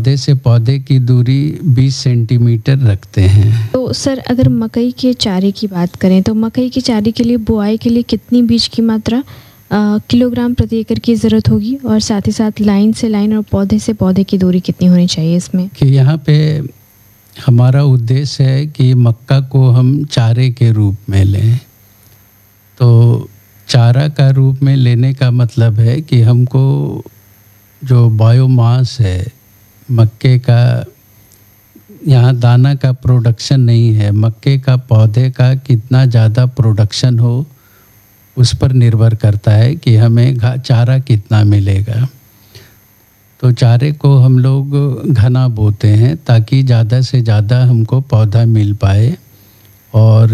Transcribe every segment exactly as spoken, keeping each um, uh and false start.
पौधे से पौधे की दूरी बीस सेंटीमीटर रखते हैं। तो सर अगर मकई के चारे की बात करें तो मकई के चारे के लिए बुआई के लिए कितनी बीज की मात्रा आ, किलोग्राम प्रति एकड़ की ज़रूरत होगी, और साथ ही साथ लाइन से लाइन और पौधे से पौधे की दूरी कितनी होनी चाहिए इसमें? कि यहाँ पे हमारा उद्देश्य है कि मक्का को हम चारे के रूप में लें। तो चारा का रूप में लेने का मतलब है कि हमको जो बायोमास है मक्के का, यहाँ दाना का प्रोडक्शन नहीं है, मक्के का पौधे का कितना ज़्यादा प्रोडक्शन हो उस पर निर्भर करता है कि हमें चारा कितना मिलेगा। तो चारे को हम लोग घना बोते हैं ताकि ज़्यादा से ज़्यादा हमको पौधा मिल पाए। और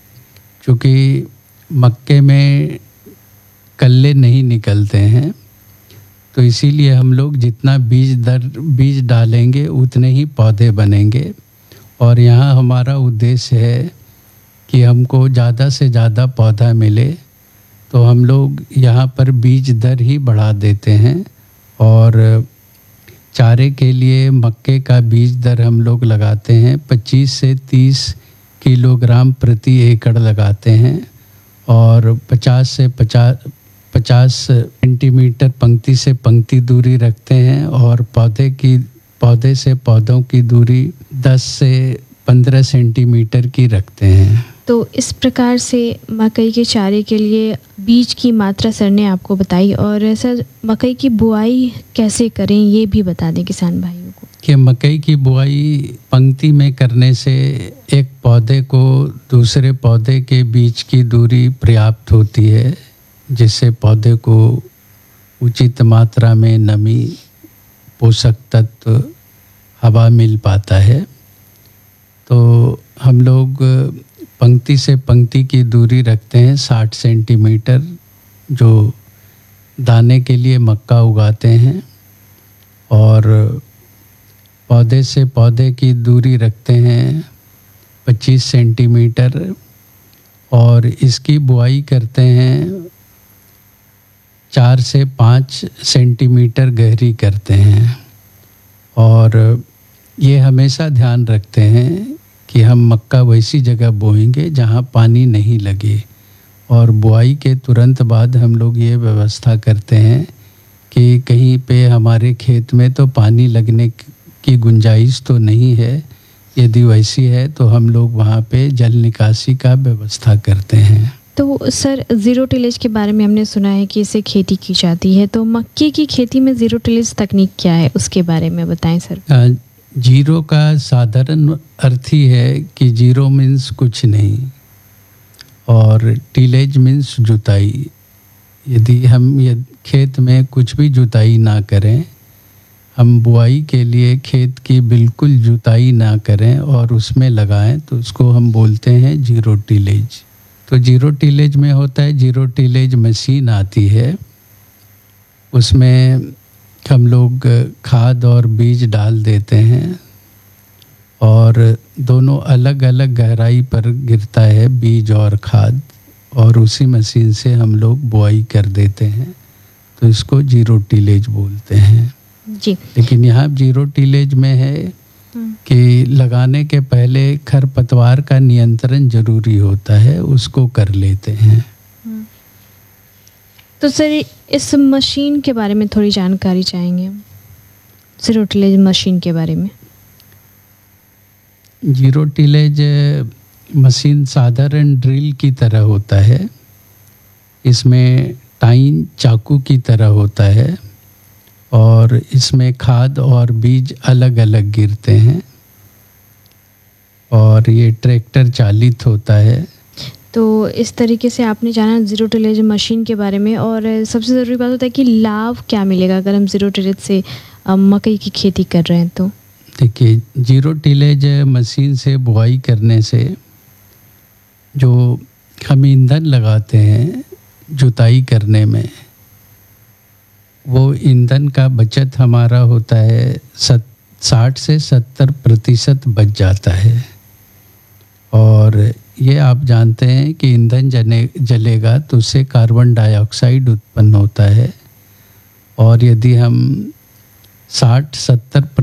चूँकि मक्के में कल्ले नहीं निकलते हैं तो इसीलिए हम लोग जितना बीज दर बीज डालेंगे उतने ही पौधे बनेंगे। और यहाँ हमारा उद्देश्य है कि हमको ज़्यादा से ज़्यादा पौधा मिले, तो हम लोग यहाँ पर बीज दर ही बढ़ा देते हैं। और चारे के लिए मक्के का बीज दर हम लोग लगाते हैं पच्चीस से तीस किलोग्राम प्रति एकड़ लगाते हैं, और पचास से पचास पचास सेंटीमीटर पंक्ति से पंक्ति दूरी रखते हैं, और पौधे की पौधे से पौधों की दूरी दस से पंद्रह सेंटीमीटर की रखते हैं। तो इस प्रकार से मकई के चारे के लिए बीज की मात्रा सर ने आपको बताई, और सर मकई की बुआई कैसे करें ये भी बता दें किसान भाइयों को। कि मकई की बुआई पंक्ति में करने से एक पौधे को दूसरे पौधे के बीच की दूरी पर्याप्त होती है, जिससे पौधे को उचित मात्रा में नमी, पोषक तत्व, हवा मिल पाता है। तो हम लोग पंक्ति से पंक्ति की दूरी रखते हैं साठ सेंटीमीटर, जो दाने के लिए मक्का उगाते हैं, और पौधे से पौधे की दूरी रखते हैं पच्चीस सेंटीमीटर, और इसकी बुआई करते हैं चार से पाँच सेंटीमीटर गहरी करते हैं। और ये हमेशा ध्यान रखते हैं कि हम मक्का वैसी जगह बोएंगे जहाँ पानी नहीं लगे, और बुआई के तुरंत बाद हम लोग ये व्यवस्था करते हैं कि कहीं पे हमारे खेत में तो पानी लगने की गुंजाइश तो नहीं है, यदि वैसी है तो हम लोग वहाँ पे जल निकासी का व्यवस्था करते हैं। तो सर ज़ीरो टिलेज के बारे में हमने सुना है कि इससे खेती की जाती है, तो मक्के की खेती में ज़ीरो टिलेज तकनीक क्या है उसके बारे में बताएं सर। आ, जीरो का साधारण अर्थ ही है कि जीरो मीन्स कुछ नहीं, और टिलेज मीन्स जुताई। यदि हम ये खेत में कुछ भी जुताई ना करें, हम बुआई के लिए खेत की बिल्कुल जुताई ना करें और उसमें लगाएं, तो उसको हम बोलते हैं जीरो टिलेज। तो जीरो टिलेज में होता है, जीरो टिलेज मशीन आती है, उसमें हम लोग खाद और बीज डाल देते हैं, और दोनों अलग अलग गहराई पर गिरता है बीज और खाद, और उसी मशीन से हम लोग बुआई कर देते हैं। तो इसको जीरो टिलेज बोलते हैं जी। लेकिन यहाँ जीरो टिलेज में है कि लगाने के पहले खरपतवार का नियंत्रण जरूरी होता है, उसको कर लेते हैं। तो सर इस मशीन के बारे में थोड़ी जानकारी चाहेंगे हम, जीरो टिलेज मशीन के बारे में। जीरो टिलेज मशीन साधारण ड्रिल की तरह होता है, इसमें टाइन चाकू की तरह होता है, और इसमें खाद और बीज अलग अलग गिरते हैं, और ये ट्रैक्टर चालित होता है। तो इस तरीके से आपने जाना ज़ीरो टिलेज मशीन के बारे में। और सबसे ज़रूरी बात होता है कि लाभ क्या मिलेगा अगर हम ज़ीरो टिलेज से मकई की खेती कर रहे हैं। तो देखिए, जीरो टिलेज मशीन से बुआई करने से जो हम ईंधन लगाते हैं जुताई करने में, वो ईंधन का बचत हमारा होता है सत साठ से सत्तर प्रतिशत बच जाता है। और ये आप जानते हैं कि ईंधन जले जलेगा तो उससे कार्बन डाइऑक्साइड उत्पन्न होता है, और यदि हम साठ सत्तर